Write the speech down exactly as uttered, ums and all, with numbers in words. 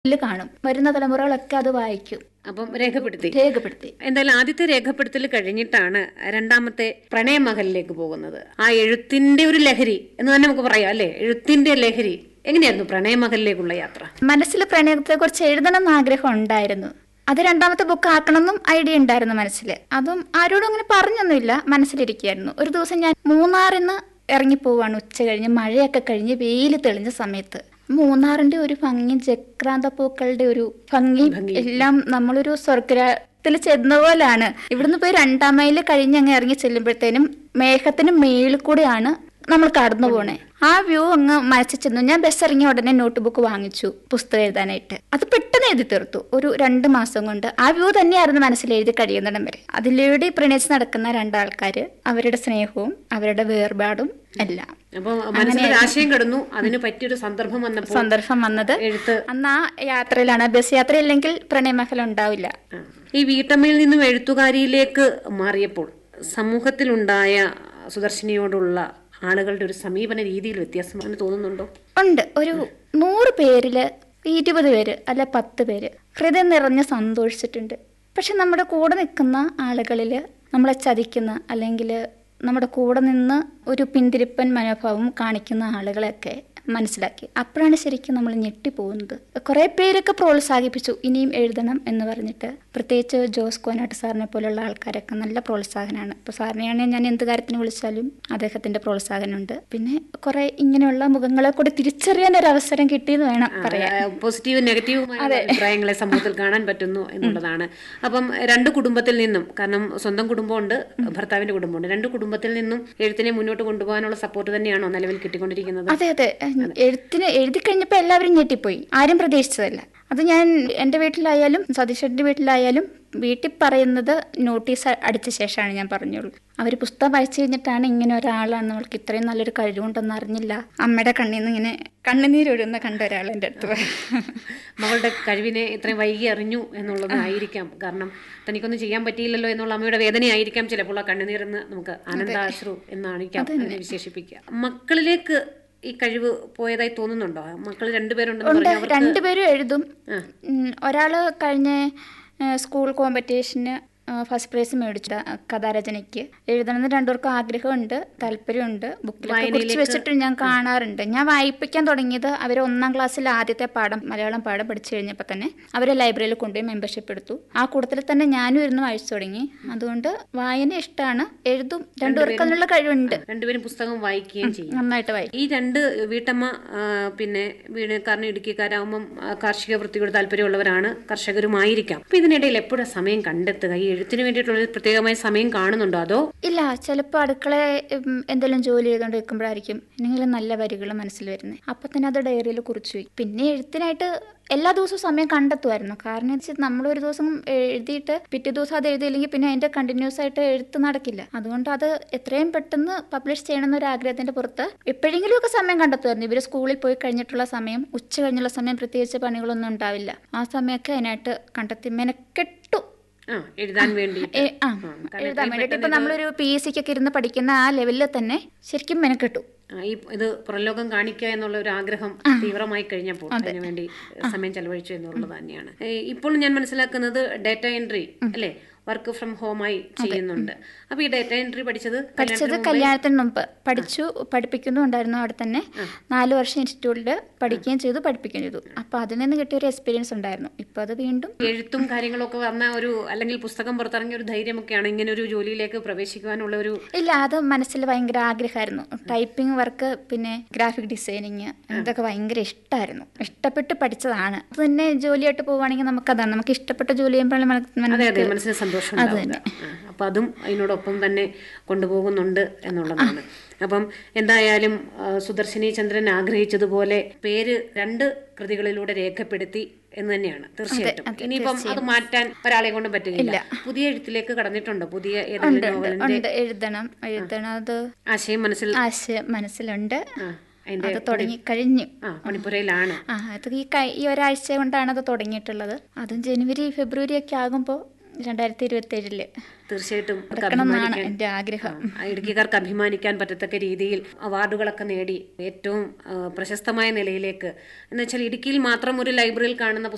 കാണും. വരുന്ന തലമുറകളൊക്കെ അത് വായിക്കും. അപ്പം രേഖപ്പെടുത്തി രേഖപ്പെടുത്തി എന്തായാലും ആദ്യത്തെ രേഖപ്പെടുത്തൽ കഴിഞ്ഞിട്ടാണ് രണ്ടാമത്തെ പ്രണയമഹലിലേക്ക് പോകുന്നത്. ആ എഴുത്തിന്റെ ഒരു ലഹരി എന്ന് തന്നെ നമുക്ക് പറയാം അല്ലെ? എഴുത്തിന്റെ ലഹരി എങ്ങനെയായിരുന്നു പ്രണയമഹലിലേക്കുള്ള യാത്ര? മനസ്സിൽ പ്രണയത്തെ കുറിച്ച് എഴുതണം എന്ന് ആഗ്രഹം ഉണ്ടായിരുന്നു. അത് രണ്ടാമത്തെ ബുക്ക് ആക്കണമെന്നും ഐഡിയ ഉണ്ടായിരുന്നു മനസ്സിൽ. അതും ആരോടും അങ്ങനെ പറഞ്ഞൊന്നുമില്ല, മനസ്സിലിരിക്കുകയായിരുന്നു. ഒരു ദിവസം ഞാൻ മൂന്നാറിന്ന് ഇറങ്ങിപ്പോവാണ്. ഉച്ച കഴിഞ്ഞ് മഴയൊക്കെ കഴിഞ്ഞ് വെയിൽ തെളിഞ്ഞ സമയത്ത് മൂന്നാറിന്റെ ഒരു ഭംഗി, ജക്രാന്ത പൂക്കളുടെ ഒരു ഭംഗി എല്ലാം നമ്മളൊരു സ്വർഗത്തിൽ ചെന്ന പോലാണ്. ഇവിടുന്ന് പോയി രണ്ടാം മൈല് കഴിഞ്ഞ് അങ്ങ് ഇറങ്ങി ചെല്ലുമ്പോഴത്തേനും മേഘത്തിന് മേളിൽ കൂടെയാണ് നമ്മൾ കടന്നു പോണേ. ആ വ്യൂ അങ്ങ് മനസ്സിൽ ചെന്നു. ഞാൻ ബസ് ഇറങ്ങിയ ഉടനെ നോട്ട് ബുക്ക് വാങ്ങിച്ചു പുസ്തകം എഴുതാനായിട്ട്. അത് പെട്ടെന്ന് എഴുതി തീർത്തു. ഒരു രണ്ട് മാസം കൊണ്ട് ആ വ്യൂ തന്നെയായിരുന്നു മനസ്സിൽ എഴുതി കഴിയുന്നിടം വരെ. അതിലൂടെ പ്രണയിച്ച് നടക്കുന്ന രണ്ടാൾക്കാര്, അവരുടെ സ്നേഹവും അവരുടെ വേർപാടും എല്ലാം. അപ്പൊ മനസ്സിൽ ആശയം കിടന്നു. അതിന് പറ്റിയൊരു സന്ദർഭം വന്നപ്പോൾ സന്ദർഭം വന്നത് എഴുത്ത് അന്ന് ആ യാത്രയിലാണ്. ബസ് യാത്രയില്ലെങ്കിൽ പ്രണയമഹൽ ഉണ്ടാവില്ല. ഈ വീട്ടമ്മയിൽ നിന്നും എഴുത്തുകാരിയിലേക്ക് മാറിയപ്പോൾ സമൂഹത്തിലുണ്ടായ സുദർശിനിയോടുള്ള ആളുകളുടെ ഒരു സമീപന രീതിയിൽ വ്യത്യാസം അങ്ങനെ തോന്നുന്നുണ്ടോ? ഉണ്ട്. ഒരു നൂറ് പേരില് ഇരുപത് പേര് അല്ലെ പത്ത് പേര് ഹൃദയം നിറഞ്ഞ് സന്തോഷിച്ചിട്ടുണ്ട്. പക്ഷെ നമ്മുടെ കൂടെ നിൽക്കുന്ന ആളുകളിൽ നമ്മളെ ചതിക്കുന്ന അല്ലെങ്കിൽ നമ്മുടെ കൂടെ നിന്ന് ഒരു പിന്തിരിപ്പൻ മനോഭാവം കാണിക്കുന്ന ആളുകളെയൊക്കെ മനസ്സിലാക്കി. അപ്പോഴാണ് ശരിക്കും നമ്മൾ ഞെട്ടിപ്പോകുന്നത്. കുറേ പേരൊക്കെ പ്രോത്സാഹിപ്പിച്ചു ഇനിയും എഴുതണം എന്ന് പറഞ്ഞിട്ട്. പ്രത്യേകിച്ച് ജോസ് കോനാട്ട് സാറിനെ പോലുള്ള ആൾക്കാരൊക്കെ നല്ല പ്രോത്സാഹനമാണ്. ഇപ്പോൾ സാറിനെയാണ് ഞാൻ എന്ത് കാര്യത്തിന് വിളിച്ചാലും അദ്ദേഹത്തിന്റെ പ്രോത്സാഹനമുണ്ട്. പിന്നെ കുറെ ഇങ്ങനെയുള്ള മുഖങ്ങളെ കൂടി തിരിച്ചറിയാൻ ഒരു അവസരം കിട്ടിയെന്ന് വേണം പറയാൻ. പോസിറ്റീവ് നെഗറ്റീവുമായ അഭിപ്രായങ്ങളെ സമൂഹത്തിൽ കാണാൻ പറ്റുന്നു എന്നുള്ളതാണ്. അപ്പം രണ്ട് കുടുംബത്തിൽ നിന്നും, കാരണം സ്വന്തം കുടുംബമുണ്ട്, ഭർത്താവിന്റെ കുടുംബമുണ്ട്, രണ്ട് കുടുംബത്തിൽ നിന്നും എഴുത്തിനെ മുന്നോട്ട് കൊണ്ടുപോകാനുള്ള സപ്പോർട്ട് തന്നെയാണോ നിലവിൽ കിട്ടിക്കൊണ്ടിരിക്കുന്നത്? അതെ അതെ. എഴുത്തിന് എഴുതി കഴിഞ്ഞപ്പോൾ എല്ലാവരും ഞെട്ടിപ്പോയി. ആരും പ്രതീക്ഷിച്ചതല്ല. അത് ഞാൻ എൻ്റെ വീട്ടിലായാലും സതീഷേട്ടൻ്റെ വീട്ടിലായാലും വീട്ടിൽ പറയുന്നത് നോട്ടീസ് അടിച്ച ശേഷമാണ് ഞാൻ പറഞ്ഞോളൂ. അവർ പുസ്തകം വായിച്ചു കഴിഞ്ഞിട്ടാണ് ഇങ്ങനെ ഒരാളാണ്, നമ്മൾക്ക് ഇത്രയും നല്ലൊരു കഴിവുണ്ടെന്ന് അറിഞ്ഞില്ല, അമ്മയുടെ കണ്ണിൽ നിന്ന് ഇങ്ങനെ കണ്ണുനീരൊഴുന്ന കണ്ട ഒരാൾ എൻ്റെ അടുത്ത്. മകളുടെ കഴിവിനെ ഇത്രയും വൈകി അറിഞ്ഞു എന്നുള്ളതായിരിക്കാം. കാരണം തനിക്കൊന്നും ചെയ്യാൻ പറ്റിയില്ലല്ലോ എന്നുള്ള അമ്മയുടെ വേദനയായിരിക്കാം ചിലപ്പോൾ ആ കണ്ണുനീരെന്ന് നമുക്ക് ആനന്ദാശ്രു എന്നാണിക്കാം അതിനെ വിശേഷിപ്പിക്കുക. മക്കളിലേക്ക് ഈ കഴിവ് പോയതായി തോന്നുന്നുണ്ടോ? മക്കൾ രണ്ടുപേരുണ്ടെന്ന് രണ്ടുപേരും എഴുതും. ഒരാള് കഴിഞ്ഞ സ്കൂൾ കോമ്പറ്റീഷന് ഫസ്റ്റ് പ്രൈസ് മേടിച്ച കഥാരചനയ്ക്ക് എഴുതണമെന്ന് രണ്ടുപേർക്കും ആഗ്രഹമുണ്ട്, താല്പര്യമുണ്ട്. ബുക്കിലൊക്കെ കുറിച്ച് വെച്ചിട്ട് ഞാൻ കാണാറുണ്ട്. ഞാൻ വായിപ്പിക്കാൻ തുടങ്ങിയത് അവർ ഒന്നാം ക്ലാസ്സിൽ ആദ്യത്തെ പാഠം മലയാളം പാഠം പഠിച്ചു കഴിഞ്ഞപ്പോൾ തന്നെ അവരെ ലൈബ്രറിയിൽ കൊണ്ടുപോയി മെമ്പർഷിപ്പ് എടുത്തു. ആ കൂട്ടത്തിൽ തന്നെ ഞാനും ഇരുന്ന് വായിച്ചു തുടങ്ങി. അതുകൊണ്ട് വായന ഇഷ്ടമാണ്, എഴുതും. രണ്ടുപേർക്കും അതിനുള്ള കഴിവുണ്ട്. രണ്ടുപേരും പുസ്തകം വായിക്കുകയും ചെയ്യും, നന്നായിട്ട് വായിക്കും. ഈ രണ്ട് വീട്ടമ്മ പിന്നെ വീണക്കാരനും ഇടുക്കിക്കാരാകുമ്പം കാർഷിക വൃത്തിയോട് താല്പര്യമുള്ളവരാണ്, കർഷകരുമായിരിക്കാം. അപ്പൊ ഇതിനിടയിൽ എപ്പോഴാണ് സമയം കണ്ടെത്തുക? ഈ എഴുത്തിന് വേണ്ടിയിട്ടുള്ള പ്രത്യേകമായ സമയം കാണുന്നുണ്ടോ? അതോ ഇല്ല, ചിലപ്പോൾ അടുക്കള എന്തെങ്കിലും ജോലി ചെയ്തുകൊണ്ടിരിക്കുമ്പോഴായിരിക്കും എന്തെങ്കിലും നല്ല വരികൾ മനസ്സിൽ വരുന്നത്. അപ്പൊ തന്നെ അത് ഡയറിയിൽ കുറിച്ചു വയ്ക്കും. പിന്നെ എഴുത്തിനായിട്ട് എല്ലാ ദിവസവും സമയം കണ്ടെത്തുമായിരുന്നു. കാരണം വെച്ചാൽ നമ്മളൊരു ദിവസം എഴുതിയിട്ട് പിറ്റേ ദിവസം അത് എഴുതിയില്ലെങ്കിൽ പിന്നെ അതിന്റെ കണ്ടിന്യൂസ് ആയിട്ട് എഴുത്ത് നടക്കില്ല. അതുകൊണ്ട് അത് എത്രയും പെട്ടെന്ന് പബ്ലിഷ് ചെയ്യണമെന്നൊരു ആഗ്രഹത്തിന്റെ പുറത്ത് എപ്പോഴെങ്കിലും ഒക്കെ സമയം കണ്ടെത്തുമായിരുന്നു. ഇവര് സ്കൂളിൽ പോയി കഴിഞ്ഞിട്ടുള്ള സമയം, ഉച്ച കഴിഞ്ഞുള്ള സമയം പ്രത്യേകിച്ച് പണികളൊന്നും ഉണ്ടാവില്ല. ആ സമയമൊക്കെ അതിനായിട്ട് കണ്ടെത്തി മെനക്കെട്ടു എഴുതാൻ വേണ്ടി എഴുതാൻ വേണ്ടിയിട്ട്. ഇപ്പൊ നമ്മളൊരു പി എസ് സിക്കൊക്കെ ഇരുന്ന് പഠിക്കുന്ന ആ ലെവലിൽ തന്നെ ശരിക്കും മെനക്കെട്ടു. ഈ ഇത് പുറംലോകം കാണിക്കുക എന്നുള്ള ഒരു ആഗ്രഹം തീവ്രമായി കഴിഞ്ഞപ്പോൾ അതിനു വേണ്ടി സമയം ചെലവഴിച്ചു എന്നുള്ളത് തന്നെയാണ്. ഇപ്പോൾ ഞാൻ മനസ്സിലാക്കുന്നത് ഡാറ്റ എൻട്രി അല്ലേ, വർക്ക് ഫ്രം ഹോമായി ചെയ്യുന്നുണ്ട്. അപ്പൊ ഈ ഡാറ്റ എൻട്രി പഠിച്ചത് പഠിച്ചത് കല്യാണത്തിന് മുമ്പ് പഠിച്ചു, പഠിപ്പിക്കുന്നുണ്ടായിരുന്നു. അവിടെ തന്നെ നാല് വർഷം ഇൻസ്റ്റിറ്റ്യൂട്ടിൽ പഠിക്കുകയും ചെയ്തു, പഠിപ്പിക്കുകയും ചെയ്തു. അപ്പൊ അതിൽ നിന്ന് കിട്ടിയ ഒരു എക്സ്പീരിയൻസ് ഉണ്ടായിരുന്നു. ഇപ്പൊ അത് വീണ്ടും എഴുത്തും കാര്യങ്ങളൊക്കെ വന്ന ഒരു, അല്ലെങ്കിൽ പുസ്തകം പുറത്തിറങ്ങിയ ഒരു ധൈര്യമൊക്കെയാണ് ഇങ്ങനെ ഒരു ജോലിയിലേക്ക് പ്രവേശിക്കുവാനുള്ള ഒരു. ഇല്ല, അത് മനസ്സിൽ ഭയങ്കര ആഗ്രഹമായിരുന്നു. ടൈപ്പിംഗ് വർക്ക്, പിന്നെ ഗ്രാഫിക് ഡിസൈനിങ്, ഇതൊക്കെ ഭയങ്കര ഇഷ്ടമായിരുന്നു. ഇഷ്ടപ്പെട്ട് പഠിച്ചതാണ്. അത് തന്നെ ജോലിയായിട്ട് പോവുകയാണെങ്കിൽ നമുക്കതാണ്, നമുക്ക് ഇഷ്ടപ്പെട്ട ജോലി ചെയ്യുമ്പോഴാണ് മനസ്സിന് സന്തോഷം. അപ്പൊ അതും അതിനോടൊപ്പം തന്നെ കൊണ്ടുപോകുന്നുണ്ട് എന്നുള്ളതാണ്. അപ്പം എന്തായാലും സുദർശിനി ചന്ദ്രൻ ആഗ്രഹിച്ചതുപോലെ പേര് രണ്ട് കൃതികളിലൂടെ രേഖപ്പെടുത്തി എന്ന് തന്നെയാണ് തീർച്ചയായിട്ടും. ഇനിയിപ്പം അത് മാറ്റാൻ ഒരാളെ കൊണ്ട് പറ്റുകയില്ല. പുതിയ എഴുത്തിലേക്ക് കടന്നിട്ടുണ്ടോ? പുതിയ ഏതെങ്കിലും എഴുതണം എഴുതണം അത് ആശയം മനസ്സിൽ ആശയം മനസ്സിലുണ്ട്. അത് തുടങ്ങി കഴിഞ്ഞു. മണിപ്പുരയിലാണ്. ആ അത് ഈ ഈ ഒരാഴ്ച കൊണ്ടാണ് അത് തുടങ്ങിയിട്ടുള്ളത്. അതും ജനുവരി ഫെബ്രുവരി ഒക്കെ ആകുമ്പോൾ രണ്ടായിരത്തി ഇരുപത്തി ഏഴില് തീർച്ചയായിട്ടും എന്റെ ആഗ്രഹം. ഇടുക്കിക്കാർക്ക് അഭിമാനിക്കാൻ പറ്റത്തക്ക രീതിയിൽ അവാർഡുകളൊക്കെ നേടി ഏറ്റവും പ്രശസ്തമായ നിലയിലേക്ക്, എന്ന് വെച്ചാൽ ഇടുക്കിയിൽ മാത്രം ഒരു ലൈബ്രറിയിൽ കാണുന്ന